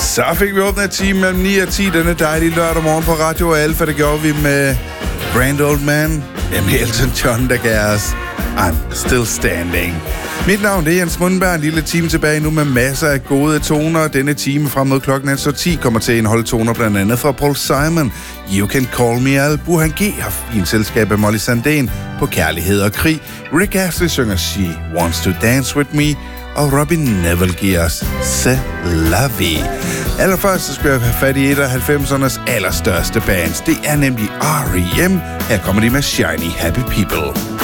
Så fik vi åbnet time mellem 9 og 10 denne dejlige lørdag morgen på Radio Alfa. Det gjorde vi med Grand Old Man, Elton John, der gav os I'm Still Standing. Mit navn er Jens Mundberg. En lille time tilbage nu med masser af gode toner. Denne time frem mod klokken 10 kommer til at indeholde toner blandt andet fra Paul Simon, You Can Call Me Al, Burhan G har fint selskab af Molly Sandén på Kærlighed og Krig. Rick Astley synger She Wants to Dance With Me, og Robbie Neville giver os C'est La Vie. Allerførst så skal jeg have fat i et af 90'ernes allerstørste bands. Det er nemlig R.E.M. Her kommer de med Shiny Happy People.